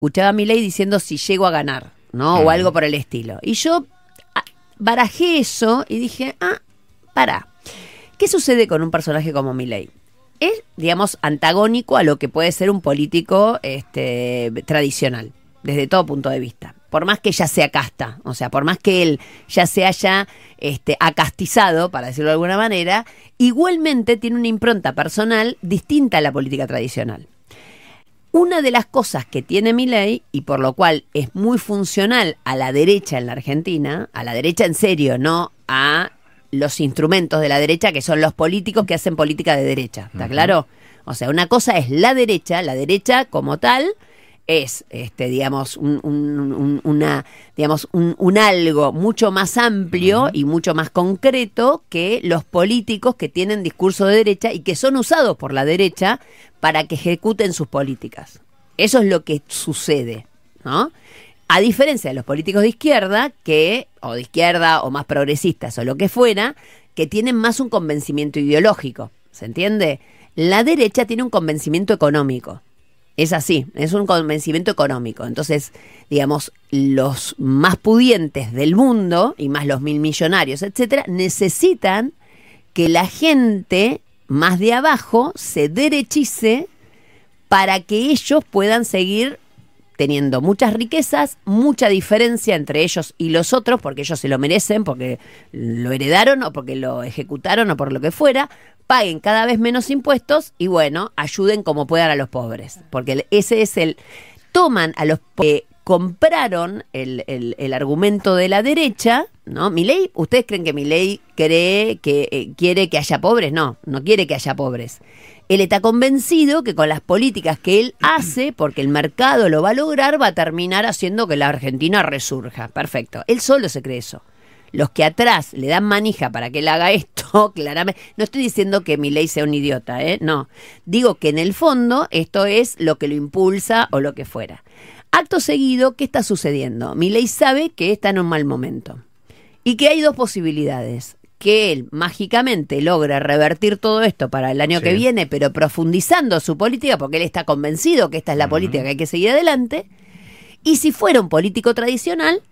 escuchaba a Milei diciendo si llego a ganar, ¿no? O algo por el estilo. Y yo barajé eso y dije, pará. ¿Qué sucede con un personaje como Milei? Es, digamos, antagónico a lo que puede ser un político tradicional, desde todo punto de vista. Por más que ya sea casta, o sea, por más que él ya se haya acastizado, para decirlo de alguna manera, igualmente tiene una impronta personal distinta a la política tradicional. Una de las cosas que tiene Milei, y por lo cual es muy funcional a la derecha en la Argentina, a la derecha en serio, no a los instrumentos de la derecha, que son los políticos que hacen política de derecha, ¿está claro? O sea, una cosa es la derecha como tal, es, digamos, un algo mucho más amplio y mucho más concreto que los políticos que tienen discurso de derecha y que son usados por la derecha para que ejecuten sus políticas. Eso es lo que sucede, ¿no? A diferencia de los políticos de izquierda, o de izquierda, o más progresistas, o lo que fuera, que tienen más un convencimiento ideológico, ¿se entiende? La derecha tiene un convencimiento económico. Es así, es un convencimiento económico. Entonces, digamos, los más pudientes del mundo, y más los 1.000 millonarios, etcétera, necesitan que la gente más de abajo se derechice para que ellos puedan seguir teniendo muchas riquezas, mucha diferencia entre ellos y los otros, porque ellos se lo merecen, porque lo heredaron o porque lo ejecutaron o por lo que fuera, paguen cada vez menos impuestos y bueno, ayuden como puedan a los pobres. Porque ese es toman a los que compraron el argumento de la derecha, ¿no? Milei, ¿ustedes creen que Milei cree que quiere que haya pobres? No quiere que haya pobres. Él está convencido que con las políticas que él hace, porque el mercado lo va a lograr, va a terminar haciendo que la Argentina resurja. Perfecto. Él solo se cree eso. Los que atrás le dan manija para que él haga esto, claramente. No estoy diciendo que Milei sea un idiota, no. Digo que en el fondo esto es lo que lo impulsa o lo que fuera. Acto seguido, ¿qué está sucediendo? Milei sabe que está en un mal momento y que hay dos posibilidades. Que él mágicamente logra revertir todo esto para el año que viene, pero profundizando su política, porque él está convencido que esta es la política que hay que seguir adelante. Y si fuera un político tradicional,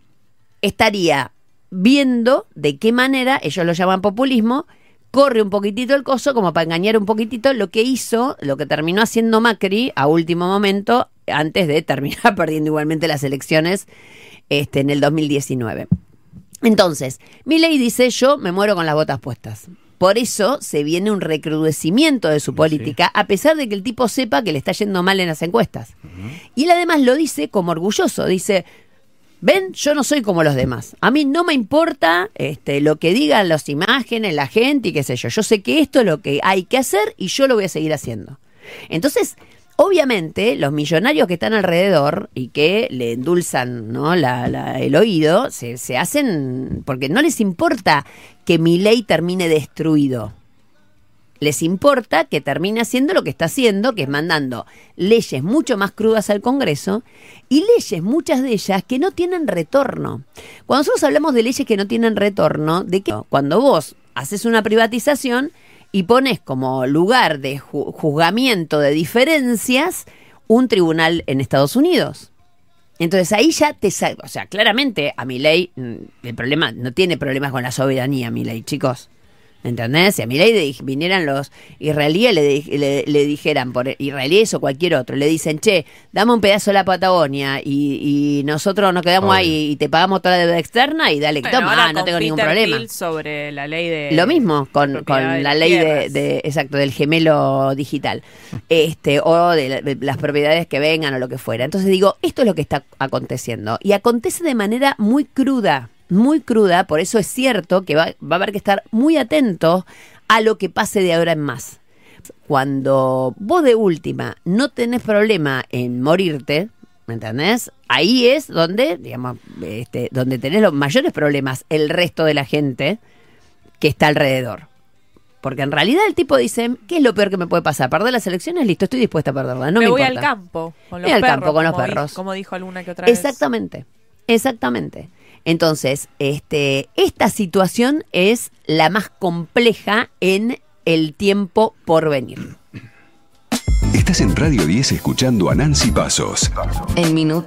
estaría viendo de qué manera, ellos lo llaman populismo, corre un poquitito el coso como para engañar un poquitito lo que hizo, lo que terminó haciendo Macri a último momento, antes de terminar perdiendo igualmente las elecciones en el 2019. Entonces, Milei dice, yo me muero con las botas puestas. Por eso se viene un recrudecimiento de su política, a pesar de que el tipo sepa que le está yendo mal en las encuestas. Y él además lo dice como orgulloso, dice, ven, yo no soy como los demás. A mí no me importa lo que digan las imágenes, la gente y qué sé yo. Yo sé que esto es lo que hay que hacer y yo lo voy a seguir haciendo. Entonces, obviamente, los millonarios que están alrededor y que le endulzan, ¿no? el oído, se hacen porque no les importa que Milei termine destruido. Les importa que termine haciendo lo que está haciendo, que es mandando leyes mucho más crudas al Congreso y leyes, muchas de ellas, que no tienen retorno. Cuando nosotros hablamos de leyes que no tienen retorno, ¿de qué? Cuando vos haces una privatización y pones como lugar de juzgamiento de diferencias un tribunal en Estados Unidos. Entonces ahí ya o sea, claramente a Milei el problema, no tiene problemas con la soberanía Milei, chicos. ¿Entendés? Si a Milei vinieran los israelíes, le dijeran, por israelíes o cualquier otro, le dicen, che, dame un pedazo de la Patagonia y nosotros nos quedamos ahí y te pagamos toda la deuda externa y dale, toma, no tengo ningún problema. Sobre la ley de... Lo mismo con la ley exacto, del gemelo digital, o de las propiedades que vengan o lo que fuera. Entonces digo, esto es lo que está aconteciendo y acontece de manera muy cruda, por eso es cierto que va a haber que estar muy atentos a lo que pase de ahora en más. Cuando vos de última no tenés problema en morirte, ¿me entendés? Ahí es donde, digamos, donde tenés los mayores problemas el resto de la gente que está alrededor. Porque en realidad el tipo dice, ¿qué es lo peor que me puede pasar? ¿Perder las elecciones? Listo, estoy dispuesta a perderlas, no me importa. Voy al campo con los perros, como dijo alguna que otra vez. Exactamente. Entonces, esta situación es la más compleja en el tiempo por venir. Estás en Radio 10 escuchando a Nancy Pasos. En minuto.